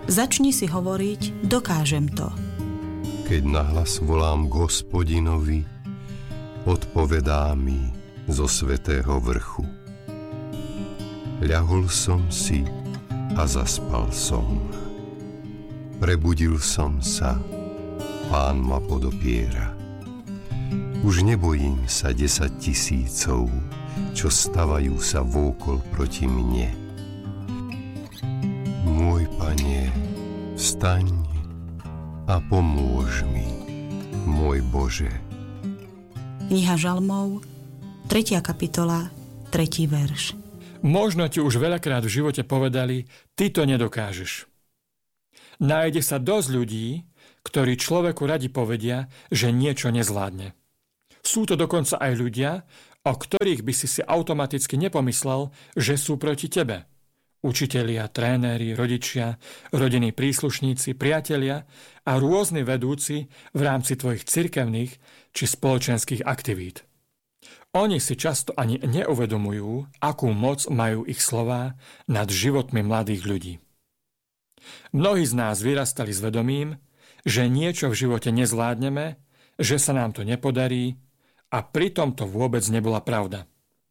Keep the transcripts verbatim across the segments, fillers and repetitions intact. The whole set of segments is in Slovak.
Začni si hovoriť, dokážem to. Keď nahlas volám k Hospodinovi, odpovedá mi zo svätého vrchu. Ľahol som si a zaspal som. Prebudil som sa, Pán ma podopiera. Už nebojím sa desať tisícov, čo stavajú sa vôkol proti mne. Môj Pane, vstaň a pomôž mi, môj Bože. Kniha Žalmov, tretia kapitola, tretí verš. Možno ti už veľakrát v živote povedali, ty to nedokážeš. Nájde sa dosť ľudí, ktorí človeku radi povedia, že niečo nezvládne. Sú to dokonca aj ľudia, o ktorých by si si automaticky nepomyslel, že sú proti tebe. Učitelia, tréneri, rodičia, rodinní príslušníci, priatelia a rôzni vedúci v rámci tvojich cirkevných či spoločenských aktivít. Oni si často ani neuvedomujú, akú moc majú ich slová nad životmi mladých ľudí. Mnohí z nás vyrastali s vedomím, že niečo v živote nezvládneme, že sa nám to nepodarí a pritom to vôbec nebola pravda.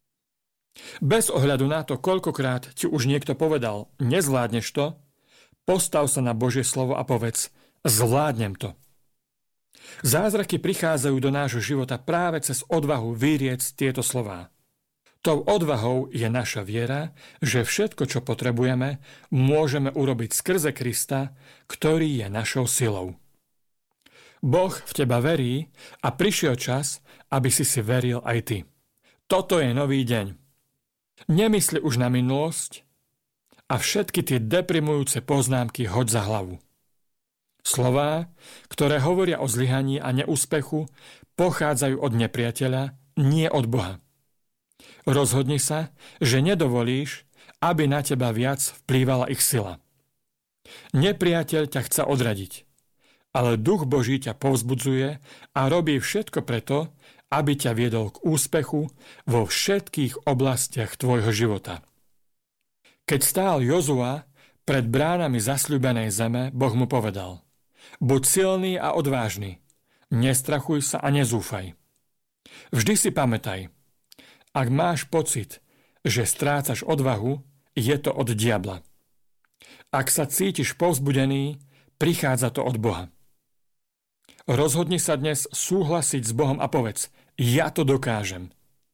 Bez ohľadu na to, koľkokrát ti už niekto povedal, nezvládneš to, postav sa na Božie slovo a povedz, zvládnem to. Zázraky prichádzajú do nášho života práve cez odvahu vyriec tieto slová. Tou odvahou je naša viera, že všetko, čo potrebujeme, môžeme urobiť skrze Krista, ktorý je našou silou. Boh v teba verí a prišiel čas, aby si si veril aj ty. Toto je nový deň. Nemysli už na minulosť a všetky tie deprimujúce poznámky hoď za hlavu. Slová, ktoré hovoria o zlyhaní a neúspechu, pochádzajú od nepriateľa, nie od Boha. Rozhodni sa, že nedovolíš, aby na teba viac vplývala ich sila. Nepriateľ ťa chce odradiť, ale Duch Boží ťa povzbudzuje a robí všetko preto, aby ťa viedol k úspechu vo všetkých oblastiach tvojho života. Keď stál Jozua pred bránami zasľúbenej zeme, Boh mu povedal: buď silný a odvážny, nestrachuj sa a nezúfaj. Vždy si pamätaj, ak máš pocit, že strácaš odvahu, je to od diabla. Ak sa cítiš povzbudený, prichádza to od Boha. Rozhodni sa dnes súhlasiť s Bohom a povedz: ja to dokážem.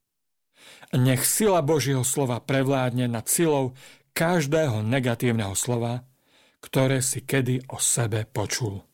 Nech sila Božieho slova prevládne nad silou každého negatívneho slova, ktoré si kedy o sebe počul.